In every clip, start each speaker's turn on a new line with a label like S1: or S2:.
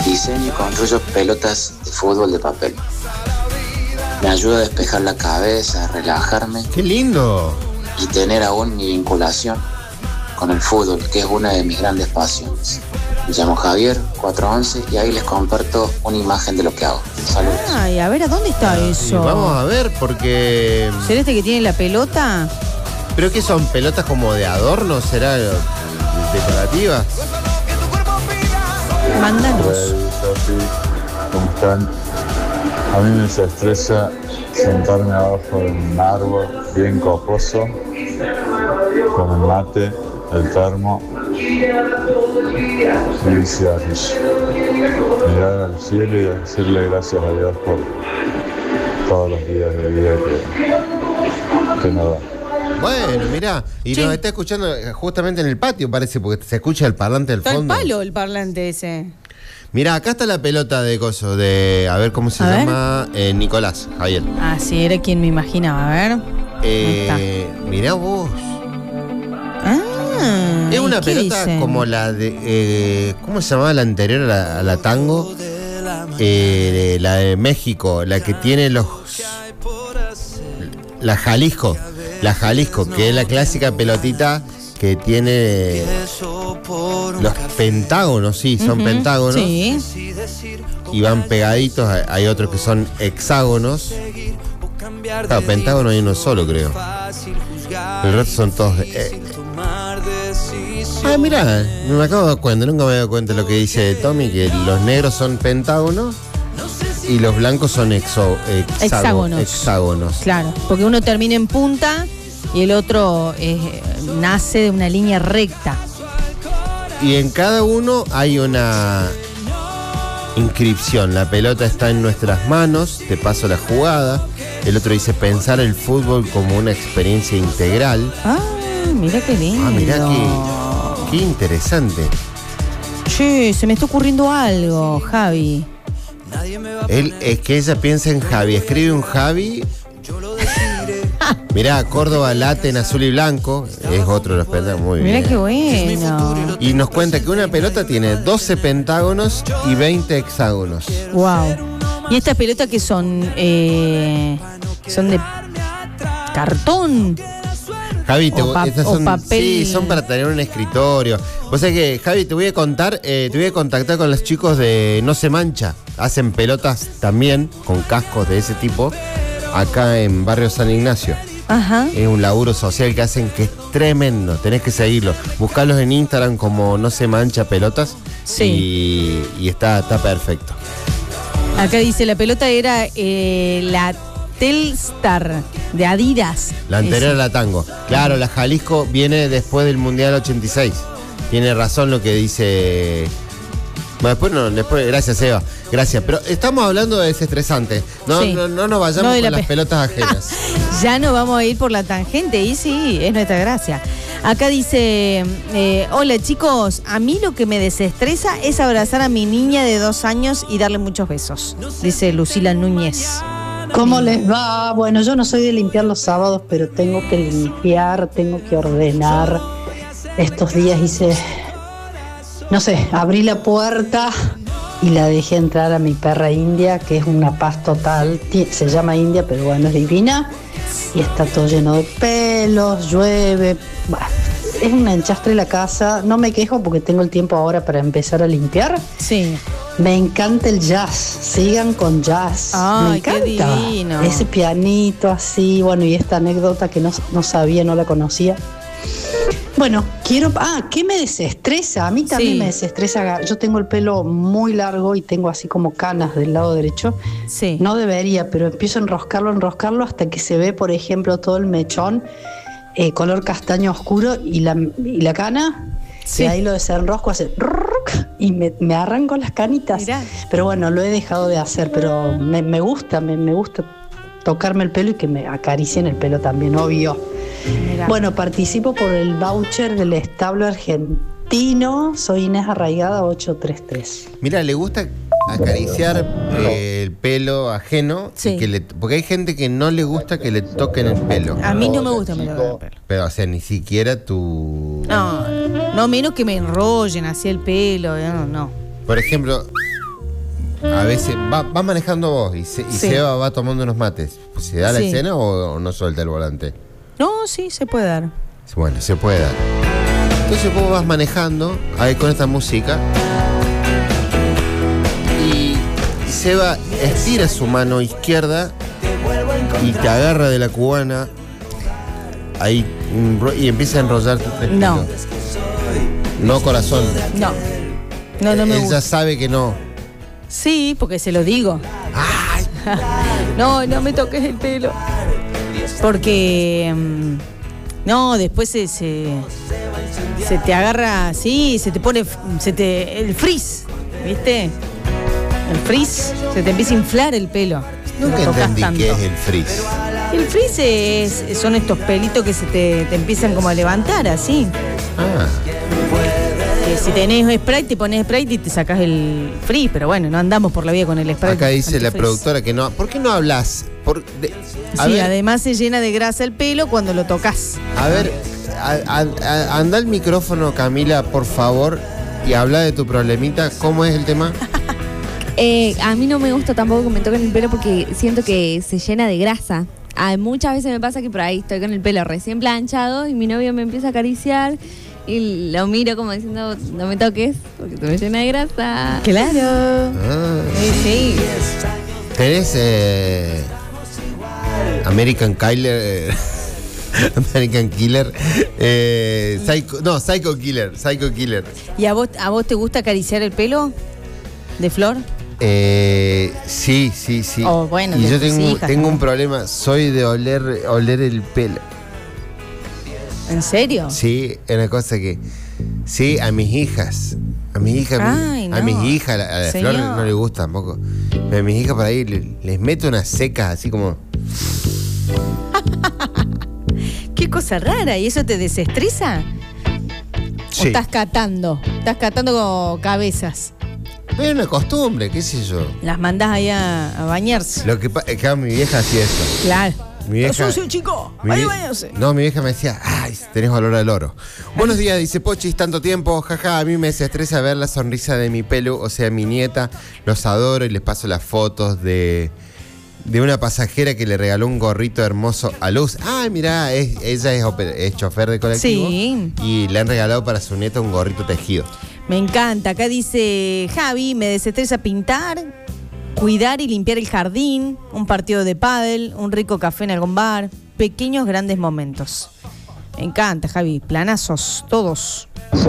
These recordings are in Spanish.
S1: diseño y construyo pelotas de fútbol de papel. Me ayuda a despejar la cabeza, a relajarme.
S2: ¡Qué lindo!
S1: Y tener aún mi vinculación con el fútbol, que es una de mis grandes pasiones. Me llamo Javier, 411, y ahí les comparto una imagen de lo que hago. Saludos.
S3: Ay, a ver, ¿a dónde está eso?
S2: Vamos a ver, porque...
S3: ¿Será este que tiene la pelota?
S2: ¿Pero qué son? ¿Pelotas como de adorno? ¿Será decorativas?
S3: Mándanos.
S4: ¿Cómo están? A mí me desestresa sentarme abajo de un árbol bien coposo, con el mate, el termo y el cigarrillo. Mirar al cielo y decirle gracias a Dios por todos los días de vida que nos da.
S2: Bueno, mirá, y nos está escuchando justamente en el patio, parece, porque se escucha el parlante del fondo.
S3: Está el palo el parlante ese.
S2: Mirá, acá está la pelota de coso, de, a ver cómo se llama, Nicolás, Javier.
S3: Ah, sí, era quien me imaginaba, a ver.
S2: Mirá vos.
S3: Ah,
S2: es una pelota
S3: dicen?
S2: como la de, ¿cómo se llamaba la anterior a la tango? La de México, la que tiene la Jalisco, que es la clásica pelotita que tiene los pentágonos, sí, son pentágonos.
S3: Sí.
S2: Y van pegaditos, hay otros que son hexágonos. Claro, pentágono hay uno solo, creo. El resto son todos... mirá, me acabo de dar cuenta, nunca me he dado cuenta de lo que dice Tommy, que los negros son pentágonos y los blancos son hexágonos.
S3: Claro, porque uno termina en punta y el otro nace de una línea recta.
S2: Y en cada uno hay una inscripción. La pelota está en nuestras manos, te paso la jugada. El otro dice pensar el fútbol como una experiencia integral.
S3: Ah, mira qué lindo.
S2: Ah, mira qué interesante.
S3: Che, se me está ocurriendo algo, Javi.
S2: Es que ella piensa en Javi, escribe un Javi. Mirá, Córdoba late en azul y blanco. Es otro de los pentágonos. Muy bien.
S3: Mirá qué bueno.
S2: Y nos cuenta que una pelota tiene 12 pentágonos y 20 hexágonos.
S3: Wow. ¿Y estas pelotas que son? ¿Son de cartón?
S2: Javi, estas son,
S3: papel.
S2: Sí, son para tener un escritorio. Vos sabés que, Javi, te voy a contactar con los chicos de No Se Mancha. Hacen pelotas también con cascos de ese tipo acá en Barrio San Ignacio.
S3: Ajá.
S2: Es un laburo social que hacen que es tremendo. Tenés que seguirlo. Buscarlos en Instagram como No Se Mancha Pelotas.
S3: Sí.
S2: Y está perfecto.
S3: Acá dice, la pelota era la Telstar de Adidas.
S2: La anterior a la tango. Claro, la Jalisco viene después del Mundial 86. Tiene razón lo que dice... Bueno, después, gracias Eva, gracias. Pero estamos hablando de desestresante. No nos vayamos con las pelotas ajenas.
S3: Ya no vamos a ir por la tangente y sí, es nuestra gracia. Acá dice, hola chicos, a mí lo que me desestresa es abrazar a mi niña de 2 años y darle muchos besos. Dice Lucila Núñez.
S5: ¿Cómo les va? Bueno, yo no soy de limpiar los sábados, pero tengo que limpiar, tengo que ordenar. Estos días hice... No sé, abrí la puerta y la dejé entrar a mi perra India, que es una paz total. Se llama India, pero bueno, es divina. Y está todo lleno de pelos, llueve. Bueno, es un enchastre la casa. No me quejo porque tengo el tiempo ahora para empezar a limpiar.
S3: Sí.
S5: Me encanta el jazz. Sigan con jazz.
S3: Ay,
S5: me encanta.
S3: qué divino.
S5: Ese pianito así. Bueno, y esta anécdota que no sabía, no la conocía. Bueno, ¿qué me desestresa? A mí también me desestresa. Yo tengo el pelo muy largo y tengo así como canas del lado derecho.
S3: Sí.
S5: No debería, pero empiezo a enroscarlo hasta que se ve, por ejemplo, todo el mechón color castaño oscuro y la cana. Sí. Y ahí lo desenrosco, hace y me arranco las canitas. Mirá. Pero bueno, lo he dejado de hacer, pero me gusta tocarme el pelo y que me acaricien el pelo también, obvio. Mirá. Bueno, participo por el voucher del establo argentino. Soy Inés Arraigada 833.
S2: Mira, le gusta acariciar el pelo ajeno.
S3: Sí.
S2: Porque hay gente que no le gusta que le toquen el pelo.
S3: A mí no me gusta que me toquen el pelo.
S2: Pero, o sea, ni siquiera tu...
S3: No, menos que me enrollen así el pelo. No.
S2: Por ejemplo, a veces va manejando vos y
S3: Sí.
S2: Seba va tomando unos mates. ¿Se da la
S3: Sí.
S2: escena o no suelta el volante?
S3: No, sí, se puede dar.
S2: Bueno, se puede dar. Entonces vos vas manejando ahí con esta música y Seba estira su mano izquierda y te agarra de la cubana ahí y empieza a enrollar tu tejido.
S3: No.
S2: No, corazón.
S3: No. No me
S2: Él
S3: gusta.
S2: ya sabe que no.
S3: Sí, porque se lo digo.
S2: ¡Ay!
S3: No me toques el pelo. Porque no, después se te agarra, sí, se te pone el frizz, ¿viste? El frizz, se te empieza a inflar el pelo.
S2: Nunca
S3: Lo tocas
S2: entendí
S3: tanto.
S2: qué es el frizz.
S3: El frizz son estos pelitos que se te empiezan como a levantar así.
S2: Ah,
S3: Que si tenés Sprite, te pones Sprite y te sacás el frizz, pero bueno, no andamos por la vida con el Sprite.
S2: acá dice la
S3: antifrizz.
S2: productora que no. ¿Por qué no hablas? A
S3: Sí,
S2: ver,
S3: además se llena de grasa el pelo cuando lo tocas.
S2: a ver, anda el micrófono, Camila, por favor, y habla de tu problemita. ¿Cómo es el tema?
S6: A mí no me gusta tampoco que me toquen el pelo porque siento que se llena de grasa. Muchas veces me pasa que por ahí estoy con el pelo recién planchado y mi novio me empieza a acariciar y lo miro como diciendo, no me toques porque se me llena de grasa.
S3: Claro.
S2: Ah,
S3: Sí.
S2: ¿Tenés American Killer? American Killer. Psycho Killer. Psycho Killer.
S3: ¿Y a vos te gusta acariciar el pelo de Flor?
S2: Sí.
S3: Oh, bueno,
S2: y
S3: de
S2: yo
S3: tus
S2: tengo
S3: hijas,
S2: un
S3: ¿no?
S2: problema, soy de oler el pelo.
S3: ¿En serio?
S2: Sí, es una cosa que. Sí, a mis hijas. A mis hijas,
S3: Ay,
S2: a
S3: no.
S2: mis hijas, a la
S3: Señor.
S2: Flor no le gusta tampoco. Pero a mis hijas por ahí les meto unas secas así como.
S3: Qué cosa rara. ¿Y eso te desestresa? ¿O
S2: Sí.
S3: estás catando? Estás catando con cabezas.
S2: Es una costumbre, qué sé yo.
S3: Las mandás ahí a bañarse.
S2: Lo que pasa es que mi vieja hacía eso.
S3: Claro.
S2: Mi vieja-
S3: Está sucio, chico.
S2: Mi
S3: Ahí
S2: vie-
S3: váyanse.
S2: No, mi vieja me decía, ay, tenés olor al oro. Buenos días, dice Pochis, tanto tiempo, jaja, a mí me desestresa ver la sonrisa de mi pelo, o sea, mi nieta, los adoro y les paso las fotos de una pasajera que le regaló un gorrito hermoso a Luz. Ah, mirá, ella es chofer de colectivo.
S3: Sí.
S2: Y le han regalado para su nieta un gorrito tejido.
S3: Me encanta. Acá dice Javi, me desestresa pintar, cuidar y limpiar el jardín, un partido de pádel, un rico café en algún bar, pequeños grandes momentos. Me encanta, Javi. Planazos, todos.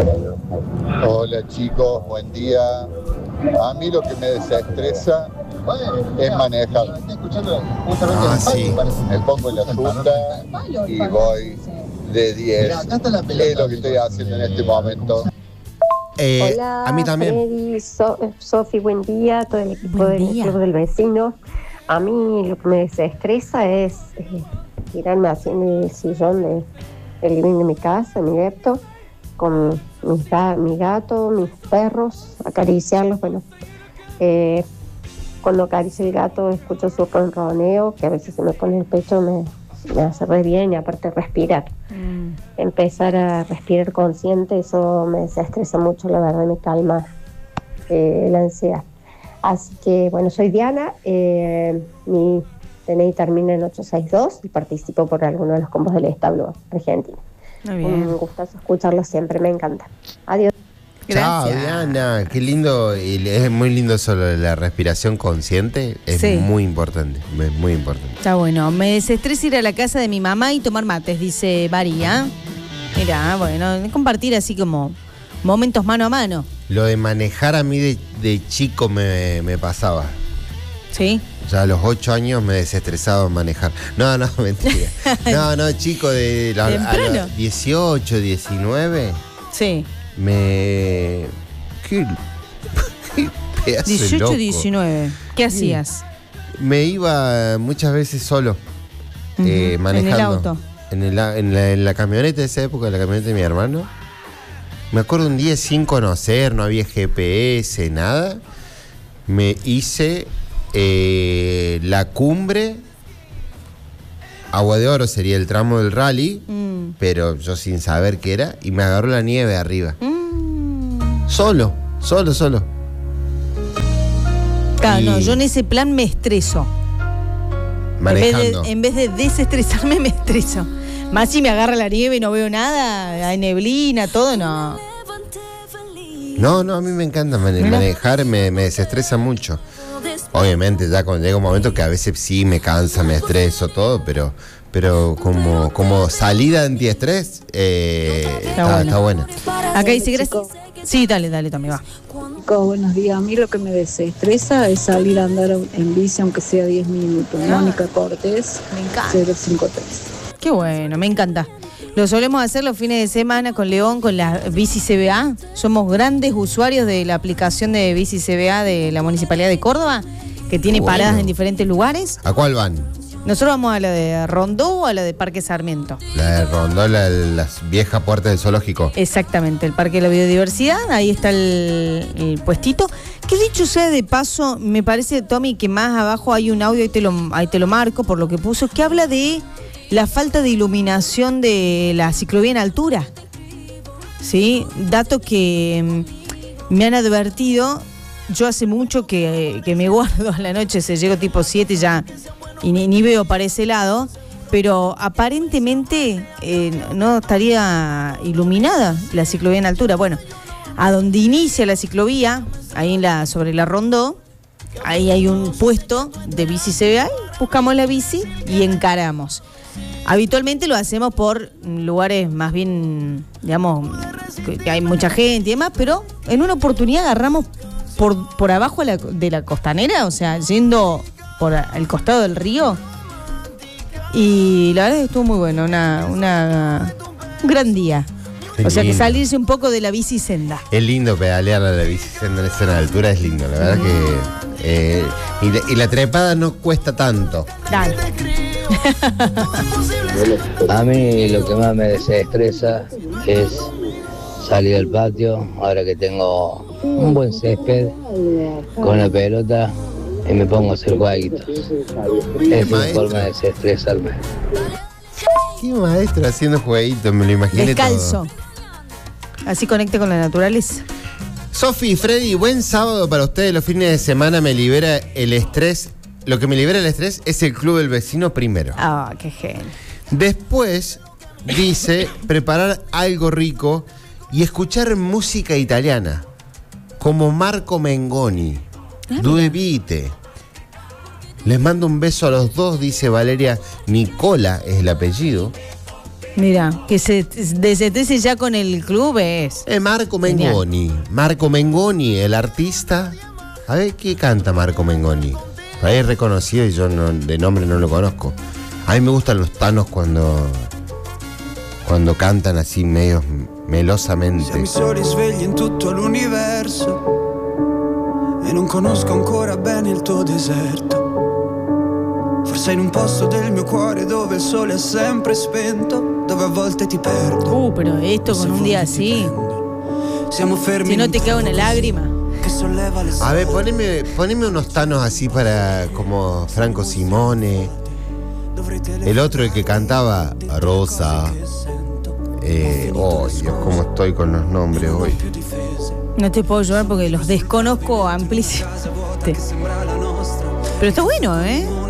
S4: Hola chicos, buen día. A mí lo que me desestresa es manejar.
S2: Ah, sí.
S4: Me pongo en la ruta y voy de 10. Es lo que estoy haciendo en este momento.
S7: Hola,
S2: a mí también.
S7: Freddy, Sofi, buen día, todo el equipo
S3: Buen
S7: del
S3: día.
S7: Club del Vecino. A mí lo que me desestresa es tirarme así en el sillón del living de mi casa, mi depto, con mi gato, mis perros, acariciarlos. Bueno, cuando acaricio el gato escucho su ronroneo, que a veces se me pone el pecho, me hace re bien, y aparte respirar. Empezar a respirar consciente, eso me desestresa mucho, la verdad, me calma la ansiedad. Así que, bueno, soy Diana, mi DNI termina en 862 y participo por alguno de los combos del establo argentino.
S3: Muy bien.
S7: Un gustazo escucharlo siempre, me encanta. Adiós.
S2: Chao,
S3: Gracias.
S2: Diana. Qué lindo. Y es muy lindo eso, lo de la respiración consciente. Es
S3: Sí.
S2: muy importante. Es muy importante.
S3: Está bueno. Me desestresa ir a la casa de mi mamá y tomar mates, dice María. Mirá, bueno, compartir así como momentos mano a mano.
S2: Lo de manejar a mí de chico me pasaba.
S3: ¿Sí?
S2: Ya a los 8 años me desestresaba manejar. No, mentira. No, chico, a
S3: Temprano.
S2: los 18, 19,
S3: Sí.
S2: qué pedazo de
S3: 18,
S2: loco.
S3: 19. ¿Qué hacías?
S2: Me iba muchas veces solo,
S3: Ujú, en el
S2: manejando.
S3: auto.
S2: En la camioneta de esa época, la camioneta de mi hermano. Me acuerdo un día sin conocer, no había GPS, nada. Me hice la cumbre. Agua de Oro sería el tramo del rally, pero yo sin saber qué era, y me agarró la nieve arriba. Solo.
S3: Claro, no, yo en ese plan me estreso.
S2: Manejando.
S3: En vez de desestresarme, me estreso. Más si me agarra la nieve y no veo nada, hay neblina, todo, no.
S2: No, a mí me encanta manejar, me desestresa mucho. Obviamente ya cuando llega un momento que a veces sí me cansa, me estreso, todo, pero como salida antiestrés está buena.
S3: Acá dice gracias. Sí, dale, Tommy, va.
S8: Chicos, buenos días. A mí lo que me desestresa es salir a andar en bici, aunque sea 10 minutos. Mónica Cortés,
S3: Me encanta.
S8: 053.
S3: Qué bueno, me encanta. Lo solemos hacer los fines de semana con León, con la Bici CBA. Somos grandes usuarios de la aplicación de Bici CBA de la Municipalidad de Córdoba, que tiene paradas en diferentes lugares.
S2: ¿A cuál van?
S3: Nosotros vamos a la de Rondó o a la de Parque Sarmiento.
S2: La de Rondó, las viejas puertas del zoológico.
S3: Exactamente, el Parque de la Biodiversidad, ahí está el puestito. Que dicho sea de paso, me parece, Tommy, que más abajo hay un audio, ahí te lo marco por lo que puso, que habla de la falta de iluminación de la ciclovía en altura. ¿Sí? Dato que me han advertido. Yo hace mucho que me guardo a la noche, se llego tipo 7 ya y ni veo para ese lado, pero aparentemente no estaría iluminada la ciclovía en altura. Bueno, a donde inicia la ciclovía, ahí sobre la Rondó, ahí hay un puesto de bici CBA, buscamos la bici y encaramos. Habitualmente lo hacemos por lugares más bien, digamos, que hay mucha gente y demás, pero en una oportunidad agarramos por abajo de la costanera, o sea, yendo por el costado del río. Y la verdad es que estuvo muy bueno, un gran día.
S2: Qué
S3: o sea,
S2: lindo.
S3: que salirse un poco de la bici-senda.
S2: Es lindo pedalear a la bicicenda en esa altura, es lindo, la verdad que... y la trepada no cuesta tanto.
S3: Dale.
S9: A mí lo que más me desestresa es salir al patio, ahora que tengo un buen césped, con la pelota y me pongo a hacer jueguitos. Es una forma de desestresarme.
S2: Qué maestro haciendo jueguitos, me lo imaginé
S3: Descalzo.
S2: todo.
S3: Así conecte con la naturaleza.
S2: Sofi y Freddy, buen sábado para ustedes. Los fines de semana me libera el estrés. Lo que me libera el estrés es el club del vecino primero.
S3: Ah, qué genio.
S2: Después dice preparar algo rico y escuchar música italiana, como Marco Mengoni, Due Vite. Les mando un beso a los dos, dice Valeria. Nicola es el apellido.
S3: Mira, que se desestrese ya con el club es.
S2: Marco Mengoni. Genial. Marco Mengoni, el artista. A ver, ¿qué canta Marco Mengoni? Ahí es reconocido y yo de nombre no lo conozco. A mí me gustan los tanos cuando cantan así medio melosamente.
S10: Siamo i soli svegli in tutto l'universo e non conosco ancora bene il tuo deserto. Forse in un posto del mio cuore dove il sole è sempre spento, dove a volte ti perdo.
S3: Pero esto con un día así.
S10: Siamo fermi.
S3: Si no te cae una lágrima.
S2: A ver, poneme unos tanos así para como Franco Simone. El otro, el que cantaba Rosa. Oh, Dios, cómo estoy con los nombres hoy.
S3: No te puedo ayudar porque los desconozco amplísimamente. Pero está bueno, ¿eh?